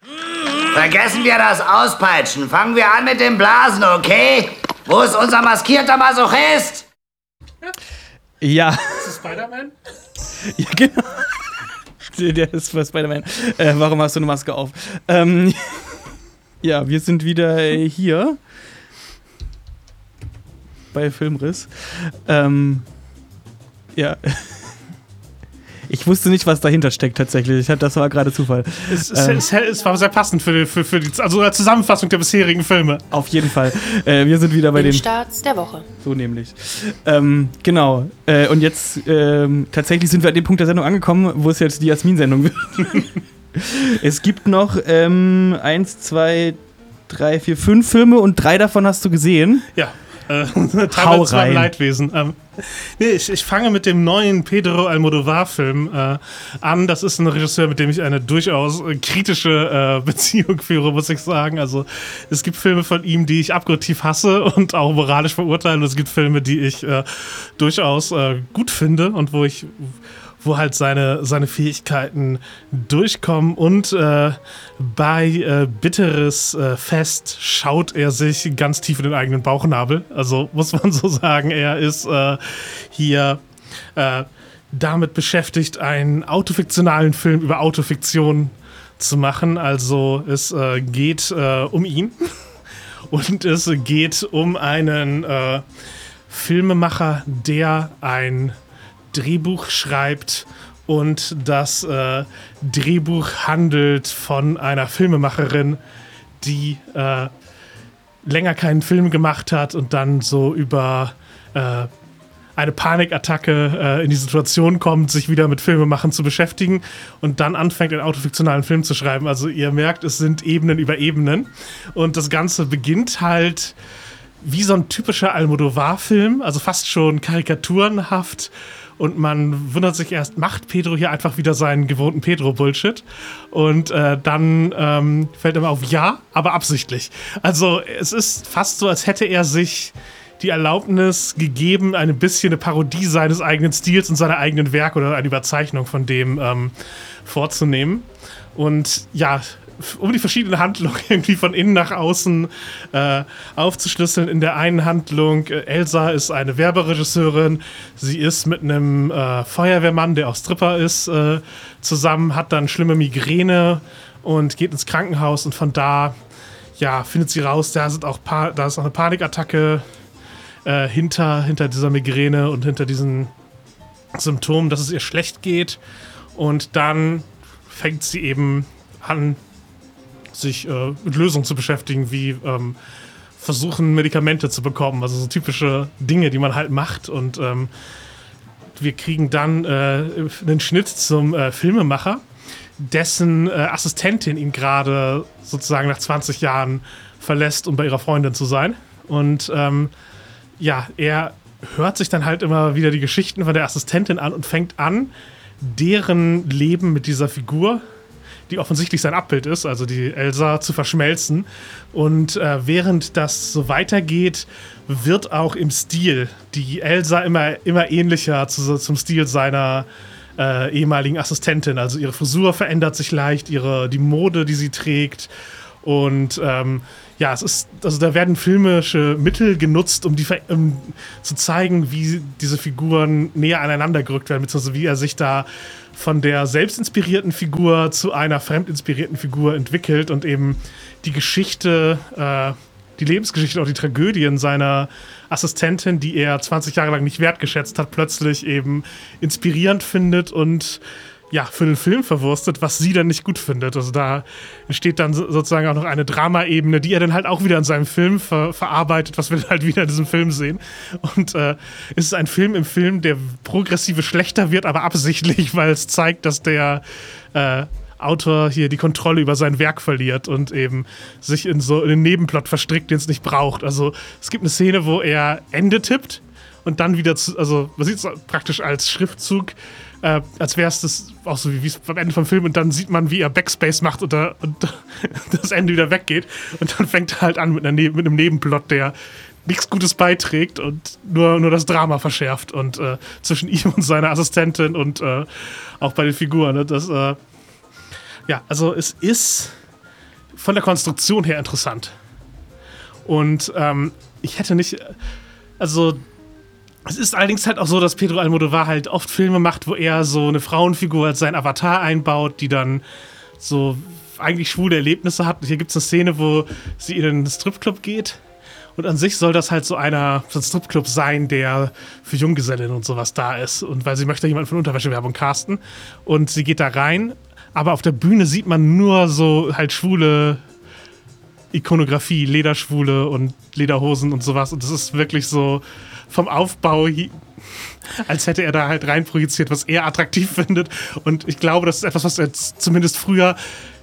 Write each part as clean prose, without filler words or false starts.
Vergessen wir das Auspeitschen. Fangen wir an mit dem Blasen, okay? Wo ist unser maskierter Masochist? Ja. Ist das Spider-Man? Ja, genau. Der ist für Spider-Man. Warum hast du eine Maske auf? Ja, wir sind wieder hier bei Filmriss. Ja. Ich wusste nicht, was dahinter steckt tatsächlich. Das war gerade Zufall. Es war sehr passend für die Zusammenfassung der bisherigen Filme. Auf jeden Fall. Wir sind wieder bei dem Starts der Woche. So nämlich. Genau. Und jetzt tatsächlich sind wir an dem Punkt der Sendung angekommen, wo es jetzt die Jasmin-Sendung wird. Es gibt noch 1, 2, 3, 4, 5 Filme und 3 davon hast du gesehen. Ja. Teilweise zwei Leidwesen. Ich fange mit dem neuen Pedro Almodóvar-Film an. Das ist ein Regisseur, mit dem ich eine durchaus kritische Beziehung führe, muss ich sagen. Also es gibt Filme von ihm, die ich abgrundtief hasse und auch moralisch verurteile. Und es gibt Filme, die ich durchaus gut finde und wo halt seine Fähigkeiten durchkommen. Und bei Bitteres Fest schaut er sich ganz tief in den eigenen Bauchnabel. Also muss man so sagen, er ist hier damit beschäftigt, einen autofiktionalen Film über Autofiktion zu machen. Also es geht um ihn und es geht um einen Filmemacher, der ein Drehbuch schreibt und das Drehbuch handelt von einer Filmemacherin, die länger keinen Film gemacht hat und dann so über eine Panikattacke in die Situation kommt, sich wieder mit Filmemachen zu beschäftigen und dann anfängt, einen autofiktionalen Film zu schreiben. Also ihr merkt, es sind Ebenen über Ebenen und das Ganze beginnt halt wie so ein typischer Almodóvar-Film, also fast schon karikaturenhaft. Und man wundert sich erst, macht Pedro hier einfach wieder seinen gewohnten Pedro-Bullshit? Und dann fällt ihm auf, ja, aber absichtlich. Also es ist fast so, als hätte er sich die Erlaubnis gegeben, ein bisschen eine Parodie seines eigenen Stils und seiner eigenen Werke oder eine Überzeichnung von dem vorzunehmen. Und ja, um die verschiedenen Handlungen irgendwie von innen nach außen aufzuschlüsseln. In der einen Handlung, Elsa ist eine Werberegisseurin, sie ist mit einem Feuerwehrmann, der auch Stripper ist, zusammen, hat dann schlimme Migräne und geht ins Krankenhaus und von da, ja, findet sie raus, da ist auch eine Panikattacke hinter dieser Migräne und hinter diesen Symptomen, dass es ihr schlecht geht und dann fängt sie eben an, sich mit Lösungen zu beschäftigen, wie versuchen, Medikamente zu bekommen. Also so typische Dinge, die man halt macht. Und wir kriegen dann einen Schnitt zum Filmemacher, dessen Assistentin ihn gerade sozusagen nach 20 Jahren verlässt, um bei ihrer Freundin zu sein. Und ja, er hört sich dann halt immer wieder die Geschichten von der Assistentin an und fängt an, deren Leben mit dieser Figur, die offensichtlich sein Abbild ist, also die Elsa, zu verschmelzen. Und während das so weitergeht, wird auch im Stil die Elsa immer ähnlicher zum Stil seiner ehemaligen Assistentin. Also ihre Frisur verändert sich leicht, die Mode, die sie trägt. Und ja, also da werden filmische Mittel genutzt, um zu zeigen, wie diese Figuren näher aneinander gerückt werden, beziehungsweise wie er sich da von der selbstinspirierten Figur zu einer fremdinspirierten Figur entwickelt und eben die Geschichte, die Lebensgeschichte, auch die Tragödien seiner Assistentin, die er 20 Jahre lang nicht wertgeschätzt hat, plötzlich eben inspirierend findet und ja, für den Film verwurstet, was sie dann nicht gut findet. Also da entsteht dann sozusagen auch noch eine Dramaebene, die er dann halt auch wieder in seinem Film verarbeitet, was wir dann halt wieder in diesem Film sehen. Und es ist ein Film im Film, der progressive schlechter wird, aber absichtlich, weil es zeigt, dass der Autor hier die Kontrolle über sein Werk verliert und eben sich in den Nebenplot verstrickt, den es nicht braucht. Also es gibt eine Szene, wo er Ende tippt und dann wieder, also man sieht es praktisch als Schriftzug, als wäre es das auch so wie es am Ende vom Film und dann sieht man, wie er Backspace macht und das Ende wieder weggeht und dann fängt er halt an mit einem Nebenplot, der nichts Gutes beiträgt und nur das Drama verschärft und zwischen ihm und seiner Assistentin und auch bei den Figuren. Ne? Das, ja, also es ist von der Konstruktion her interessant. Und ich hätte nicht, also es ist allerdings halt auch so, dass Pedro Almodovar halt oft Filme macht, wo er so eine Frauenfigur als sein Avatar einbaut, die dann so eigentlich schwule Erlebnisse hat. Hier gibt es eine Szene, wo sie in einen Stripclub geht. Und an sich soll das halt so ein Stripclub sein, der für Junggesellinnen und sowas da ist. Und weil sie möchte jemanden von Unterwäschewerbung casten. Und sie geht da rein. Aber auf der Bühne sieht man nur so halt schwule Ikonografie, Lederschwule und Lederhosen und sowas. Und das ist wirklich so vom Aufbau, als hätte er da halt reinprojiziert, was er attraktiv findet. Und ich glaube, das ist etwas, was er zumindest früher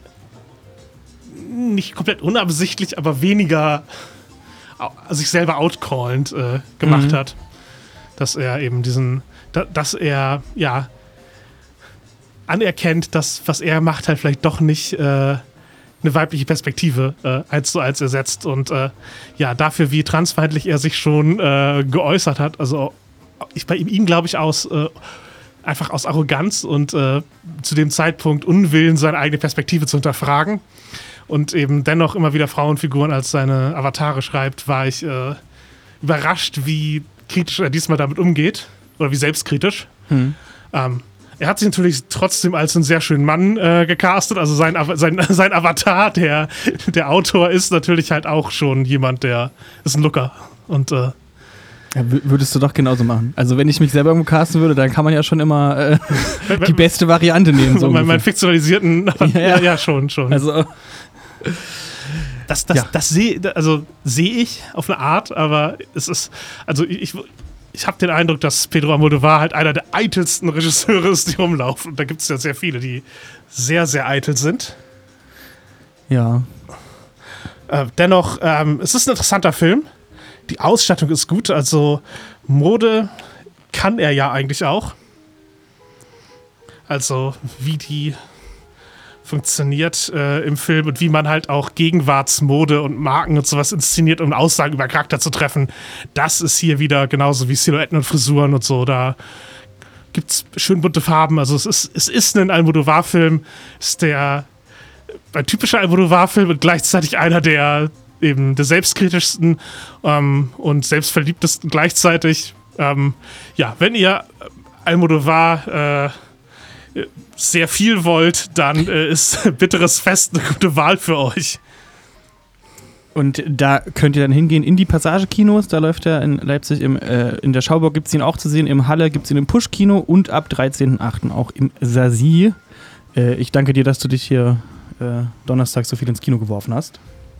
nicht komplett unabsichtlich, aber weniger sich selber outcallend gemacht hat. Dass er eben dass er, ja, anerkennt, dass was er macht halt vielleicht doch nicht eine weibliche Perspektive als ersetzt. Und ja, dafür, wie transfeindlich er sich schon geäußert hat, also bei ihm glaube ich einfach aus Arroganz und zu dem Zeitpunkt Unwillen, seine eigene Perspektive zu hinterfragen und eben dennoch immer wieder Frauenfiguren als seine Avatare schreibt, war ich überrascht, wie kritisch er diesmal damit umgeht oder wie selbstkritisch. Er hat sich natürlich trotzdem als einen sehr schönen Mann gecastet. Also sein Avatar, der Autor, ist natürlich halt auch schon jemand, der ist ein Looker. Und ja, würdest du doch genauso machen. Also wenn ich mich selber irgendwo casten würde, dann kann man ja schon immer die beste Variante nehmen. So mein fiktionalisierten, ja, schon. Also das sehe ich auf eine Art, aber es ist, also ich habe den Eindruck, dass Pedro Almodovar halt einer der eitelsten Regisseure ist, die rumlaufen. Und da gibt es ja sehr viele, die sehr, sehr eitel sind. Ja. Dennoch, es ist ein interessanter Film. Die Ausstattung ist gut, also Mode kann er ja eigentlich auch. Also wie die funktioniert im Film und wie man halt auch Gegenwartsmode und Marken und sowas inszeniert, um Aussagen über Charakter zu treffen. Das ist hier wieder genauso wie Silhouetten und Frisuren und so. Da gibt's schön bunte Farben. Also es ist ein Almodovar-Film. Ist ein typischer Almodovar-Film und gleichzeitig einer der eben der selbstkritischsten und selbstverliebtesten gleichzeitig. Ja, wenn ihr Almodovar sehr viel wollt, dann ist Bitteres Fest eine gute Wahl für euch. Und da könnt ihr dann hingehen in die Passage-Kinos. Da läuft er in Leipzig. In der Schauburg gibt es ihn auch zu sehen. Im Halle gibt es ihn im Push-Kino und ab 13.08. auch im Sasi. Ich danke dir, dass du dich hier Donnerstag so viel ins Kino geworfen hast.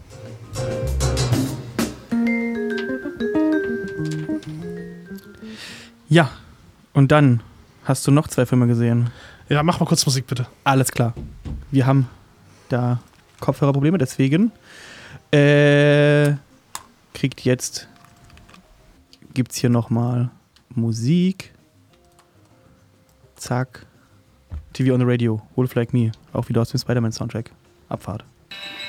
Ja, und dann hast du noch 2 Filme gesehen. Ja, mach mal kurz Musik, bitte. Alles klar. Wir haben da Kopfhörerprobleme, deswegen gibt's hier nochmal Musik. Zack. TV on the Radio. Wolf Like Me. Auch wieder aus dem Spider-Man-Soundtrack. Abfahrt.